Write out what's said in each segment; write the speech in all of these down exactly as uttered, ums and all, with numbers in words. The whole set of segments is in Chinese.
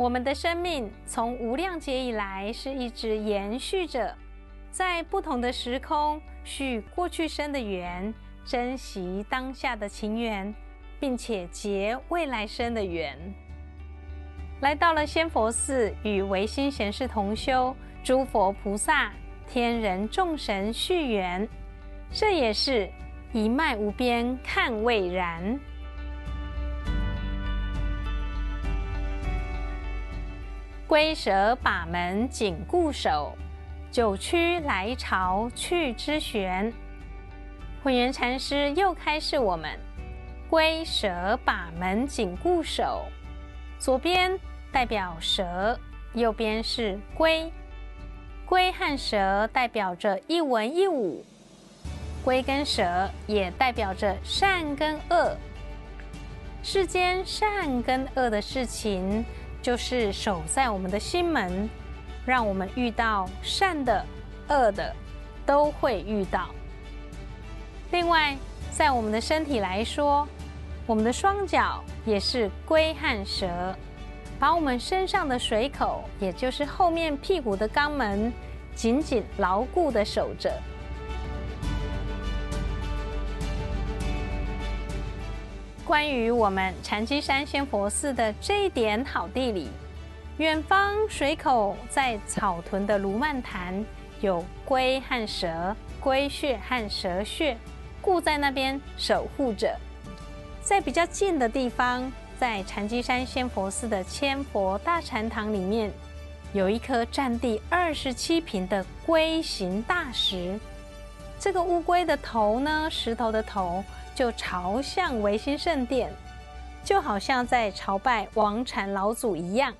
我们的生命从无量劫以来是一直延续着，在不同的时空续过去生的缘，珍惜当下的情缘，并且结未来生的缘。来到了仙佛寺，与唯心贤士同修，诸佛菩萨、天人众神续缘，这也是一脉无边看未然。龟蛇把门紧固守，九曲来朝去之旋。混元禅师又开示我们：龟蛇把门紧固守，左边代表蛇，右边是龟。龟和蛇代表着一文一武，龟跟蛇也代表着善跟恶。世间善跟恶的事情，就是守在我们的心门，让我们遇到善的、恶的，都会遇到。另外，在我们的身体来说，我们的双脚也是龟和蛇，把我们身上的水口，也就是后面屁股的肛门，紧紧牢固地守着。关于我们禅机山仙佛寺的这一点好地理，远方水口在草屯的卢曼潭有龟和蛇，龟穴和蛇穴固在那边守护着。在比较近的地方，在禅机山仙佛寺的千佛大禅堂里面，有一颗占地二十七坪的龟形大石。这个乌龟的头呢，石头的头就朝向唯心圣殿，就好像在朝拜王禅老祖一样。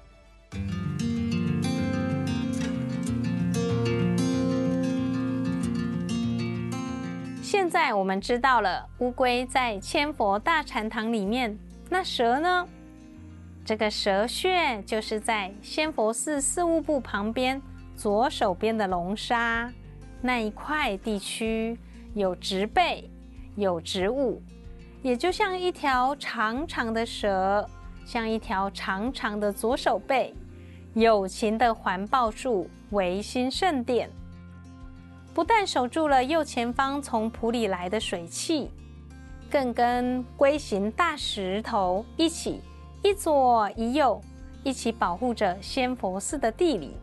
现在我们知道了乌龟在千佛大禅堂里面，那蛇呢？这个蛇穴就是在仙佛寺事务部旁边左手边的龙沙那一块地区，有植被，有植物，也就像一条长长的蛇，像一条长长的左手背，有情的环抱住唯心圣殿。不但守住了右前方从埔里来的水汽，更跟龟形大石头一起一左一右，一起保护着仙佛寺的地理。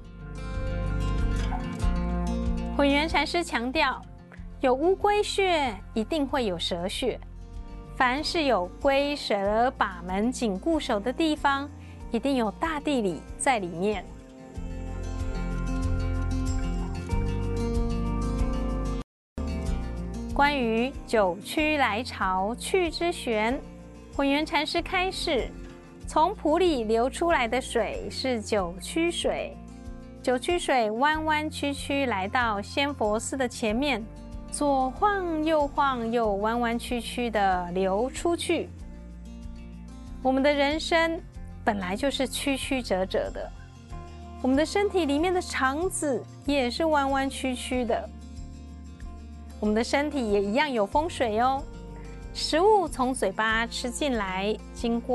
混元禅师强调，有乌龟穴一定会有蛇穴，凡是有龟蛇把门紧固守的地方，一定有大地理在里面。关于九曲来朝去之旋，混元禅师开示，从埔里流出来的水是九曲水，九曲水弯弯曲曲来到仙佛寺的前面，左晃右晃，又弯弯曲曲的流出去。我们的人生本来就是曲曲折折的，我们的身体里面的肠子也是弯弯曲曲的，我们的身体也一样有风水哦。食物从嘴巴吃进来，经过